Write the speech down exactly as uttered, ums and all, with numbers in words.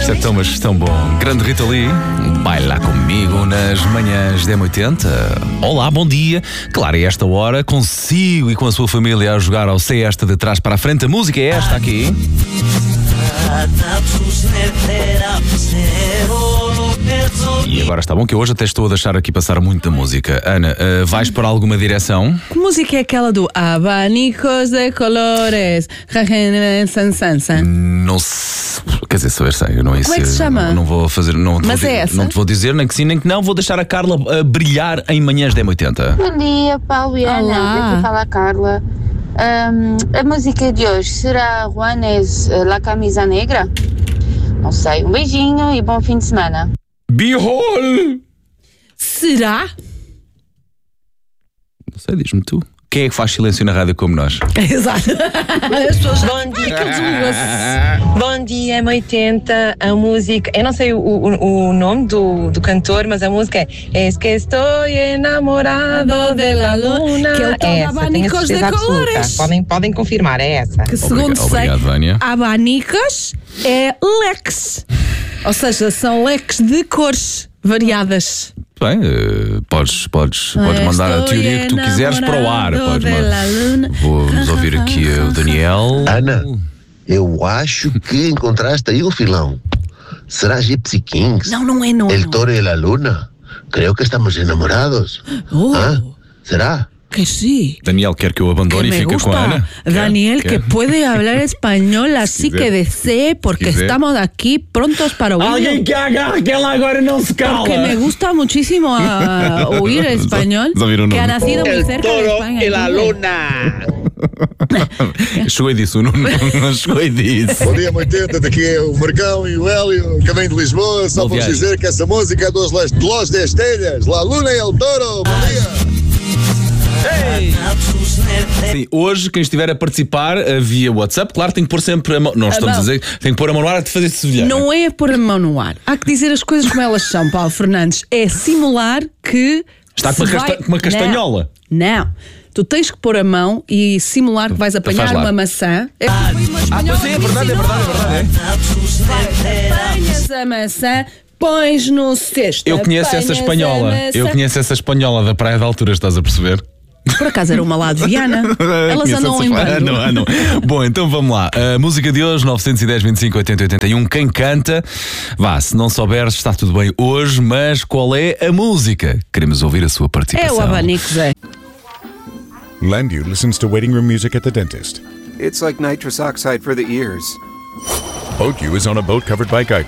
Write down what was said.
Isto é tão, mas tão bom. Grande Rita Lee, baila comigo nas manhãs da M oitenta. Olá, bom dia. Claro, a esta hora consigo e com a sua família a jogar ao C esta de trás para a frente. A música é esta aqui. E agora está bom que eu hoje até estou a deixar aqui passar muita música. Ana, uh, vais para alguma direção? Que música é aquela do Abanicos de Colores? Não sei. Quer dizer, saber sei, eu não Como é que se chama? Não, não vou fazer. Não te Mas vou, é essa? Não te vou dizer nem que sim nem que não. Vou deixar a Carla uh, brilhar em manhãs da M oitenta. Bom dia, Paulo e Ana. Olá. Daqui fala a Carla. Um, a música de hoje será Juanes La Camisa Negra? Não sei. Um beijinho e bom fim de semana. Behold! Será? Não sei, diz-me tu. Quem é que faz silêncio na rádio como nós? Exato. As pessoas já Bom dia. Bom dia, M oitenta. A música, eu não sei o, o, o nome do, do cantor, mas a música é Es que estoy enamorado de la luna. Que é o tal é essa, tenho a Abanicos de certeza absoluta. Colores. Podem, podem confirmar, é essa. Que segundo Obrigado, sei, obrigado, Vânia. abanicos é leques. Ou seja, são leques de cores variadas. Bem, uh, podes, podes, podes mandar a teoria que tu quiseres para o ar. Podes mandar. Vamos ouvir aqui o Daniel. Ana, eu acho que encontraste aí o filão. Será Gypsy Kings? Não, não é, não. El não. Toro y la Luna. Creo que estamos enamorados. Oh, ¿Ah? ¿Será? que sí. Daniel quer que eu abandone Que e me fique gusta. com a Ana. Daniel, Quer? que Quer? puede hablar español, así quiser. que desee, porque quiser. estamos aquí prontos para oírlo. Alguém que agarre que ela agora não se cala. Porque me gusta muchísimo ah, oír el español, Vamos a oír un que ha nombre. nacido muy cerca de España. y la luna. Chegou e disse, o Nuno não chegou e disse. Bom dia, M oitenta, daqui é o Marcão e o Hélio, caminho de Lisboa. Só Boa vamos viagem. dizer que essa música é dos Los Los de Estelhas, La Luna e El Toro. Bom dia. Sim, hoje quem estiver a participar uh, via WhatsApp, claro, tem que pôr sempre a mão. Nós A estamos mão. a dizer, tem que pôr a mão no ar a te fazer sevilhana. Não é pôr a mão no ar. Há que dizer as coisas como elas são, Paulo Fernandes. É simular que. Está com se uma vai- casta- com uma castanhola. Não. não. Tu tens que pôr a mão e simular que vais apanhar faz lá. uma maçã. É porque foi uma Ah, espanhola pois é, é que me verdade, é ensinou. verdade, é verdade. Apanhas a maçã, pões no cesto. Eu conheço essa apanhas a espanhola. maçã. Eu conheço essa espanhola da Praia da Altura, estás a perceber? Por acaso era uma lá de Viana. Elas Conheço andam essa em espanhola. bando. Andam, andam. Bom, então vamos lá. A música de hoje, nove um zero, vinte e cinco, oitenta, oitenta e um. Quem canta? Vá, se não souberes, está tudo bem hoje, mas qual é a música? Queremos ouvir a sua É participação. o abanico, Zé. Landu listens to waiting room music at the dentist. It's like nitrous oxide for the ears. Boat U is on a boat covered by Geico.